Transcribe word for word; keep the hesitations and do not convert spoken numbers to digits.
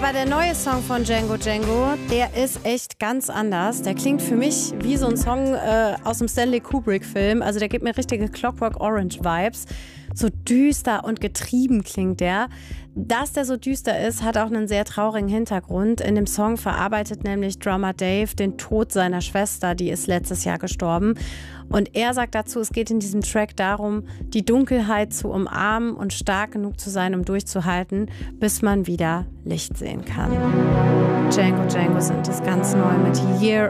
Aber der neue Song von Django Django, der ist echt ganz anders. Der klingt für mich wie so ein Song äh, aus dem Stanley Kubrick-Film. Also der gibt mir richtige Clockwork Orange-Vibes. So düster und getrieben klingt der. Dass der so düster ist, hat auch einen sehr traurigen Hintergrund. In dem Song verarbeitet nämlich Drummer Dave den Tod seiner Schwester, die ist letztes Jahr gestorben. Und er sagt dazu, es geht in diesem Track darum, die Dunkelheit zu umarmen und stark genug zu sein, um durchzuhalten, bis man wieder Licht sehen kann. Django Django sind das ganz neu mit Year